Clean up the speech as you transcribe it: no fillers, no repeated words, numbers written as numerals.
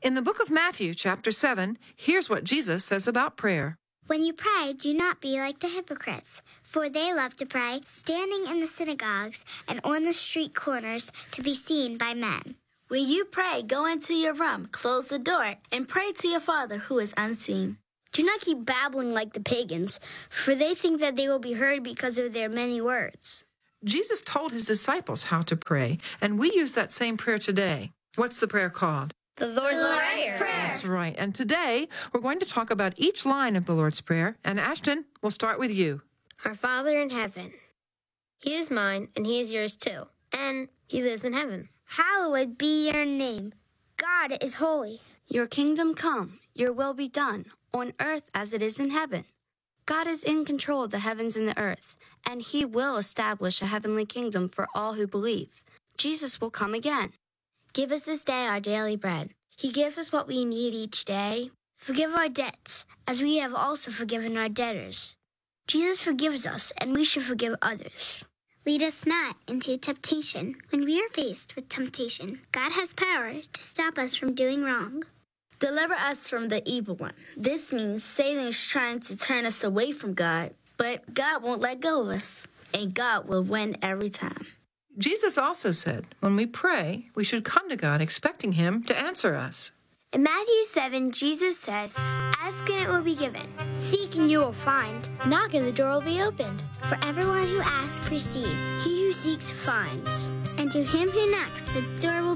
In the book of Matthew, chapter 7, here's what Jesus says about prayer. When you pray, do not be like the hypocrites, for they love to pray, standing in the synagogues and on the street corners to be seen by men. When you pray, go into your room, close the door, and pray to your Father who is unseen. Do not keep babbling like the pagans, for they think that they will be heard because of their many words. Jesus told his disciples how to pray, and we use that same prayer today. What's the prayer called? The Lord's Prayer. That's right. And today, we're going to talk about each line of the Lord's Prayer. And Ashton, we'll start with you. Our Father in heaven. He is mine, and he is yours too. And he lives in heaven. Hallowed be your name. God is holy. Your kingdom come, your will be done, on earth as it is in heaven. God is in control of the heavens and the earth, and he will establish a heavenly kingdom for all who believe. Jesus will come again. Give us this day our daily bread. He gives us what we need each day. Forgive our debts, as we have also forgiven our debtors. Jesus forgives us, and we should forgive others. Lead us not into temptation. When we are faced with temptation, God has power to stop us from doing wrong. Deliver us from the evil one. This means Satan is trying to turn us away from God, but God won't let go of us, and God will win every time. Jesus also said, when we pray, we should come to God expecting him to answer us. In Matthew 7, Jesus says, "Ask and it will be given. Seek and you will find. Knock and the door will be opened. For everyone who asks receives, He who seeks finds. and to him who knocks the door will